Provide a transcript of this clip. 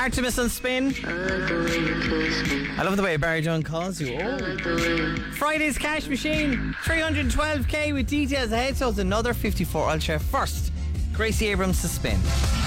Artemis on Spin. I love the way Barry John calls you. Friday's Cash Machine, 312k with details ahead, so it's another 54 Ultra. First, Gracie Abrams to Spin.